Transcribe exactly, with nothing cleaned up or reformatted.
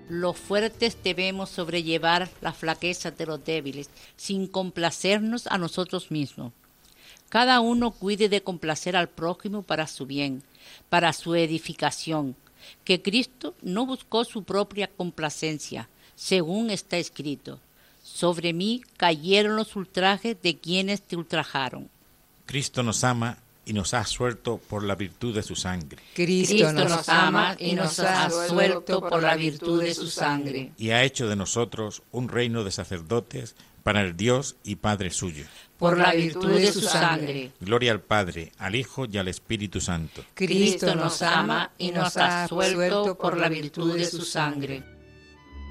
Los fuertes debemos sobrellevar las flaquezas de los débiles, sin complacernos a nosotros mismos. Cada uno cuide de complacer al prójimo para su bien, para su edificación, que Cristo no buscó su propia complacencia, según está escrito: sobre mí cayeron los ultrajes de quienes te ultrajaron. Cristo nos ama y nos ha suelto por la virtud de su sangre. Cristo, Cristo nos ama y nos ha suelto por la virtud de su sangre. Y ha hecho de nosotros un reino de sacerdotes para el Dios y Padre suyo. Por la virtud de su sangre. Gloria al Padre, al Hijo y al Espíritu Santo. Cristo nos ama y nos ha suelto por la virtud de su sangre.